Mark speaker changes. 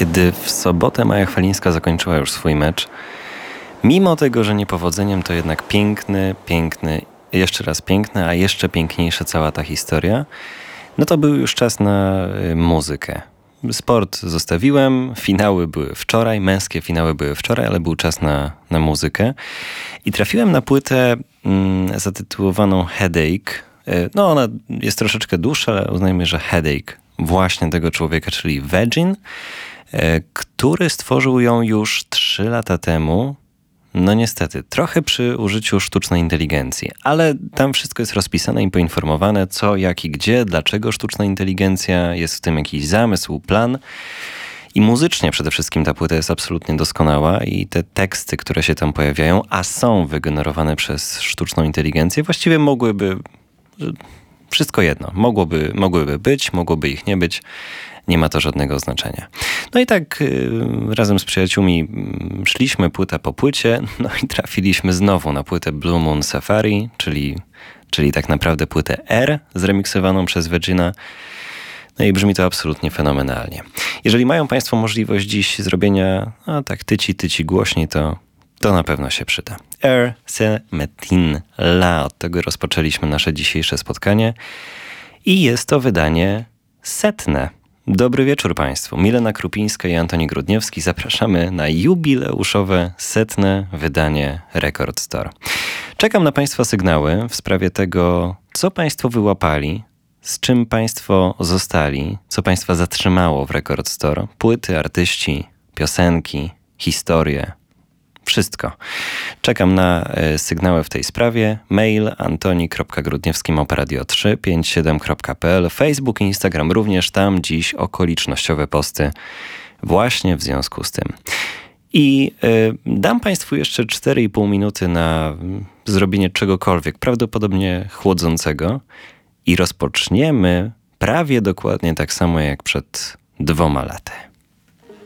Speaker 1: Kiedy w sobotę Maja Chwalińska zakończyła już swój mecz, mimo tego, że niepowodzeniem, to jednak piękny, jeszcze raz piękny, a jeszcze piękniejsza cała ta historia, no to był już czas na muzykę. Sport zostawiłem, finały były wczoraj, męskie finały były wczoraj, ale był czas na muzykę. I trafiłem na płytę zatytułowaną Headache. No ona jest troszeczkę dłuższa, ale uznajmy, że Headache właśnie tego człowieka, czyli Vegin, który stworzył ją już 3 lata temu. No niestety, trochę przy użyciu sztucznej inteligencji, ale tam wszystko jest rozpisane i poinformowane, co, jak i gdzie, dlaczego sztuczna inteligencja, jest w tym jakiś zamysł, plan. I muzycznie przede wszystkim ta płyta jest absolutnie doskonała i te teksty, które się tam pojawiają, a są wygenerowane przez sztuczną inteligencję, właściwie mogłyby, wszystko jedno, mogłyby być, mogłoby ich nie być. Nie ma to żadnego znaczenia. No i tak razem z przyjaciółmi szliśmy płyta po płycie, no i trafiliśmy znowu na płytę Blue Moon Safari, czyli tak naprawdę płytę R zremiksowaną przez Vegina. No i brzmi to absolutnie fenomenalnie. Jeżeli mają Państwo możliwość dziś zrobienia, tak tyci głośniej, to na pewno się przyda. R se metin la. Od tego rozpoczęliśmy nasze dzisiejsze spotkanie i jest to wydanie 100. Dobry wieczór Państwu. Milena Krupińska i Antoni Grudniewski. Zapraszamy na jubileuszowe 100. wydanie Record Store. Czekam na Państwa sygnały w sprawie tego, co Państwo wyłapali, z czym Państwo zostali, co Państwa zatrzymało w Record Store. Płyty, artyści, piosenki, historie. Wszystko. Czekam na sygnały w tej sprawie. Mail antoni.grudniewski@radio357.pl, Facebook i Instagram również. Tam dziś okolicznościowe posty właśnie w związku z tym. I dam Państwu jeszcze 4,5 minuty na zrobienie czegokolwiek, prawdopodobnie chłodzącego. I rozpoczniemy prawie dokładnie tak samo jak przed 2 laty.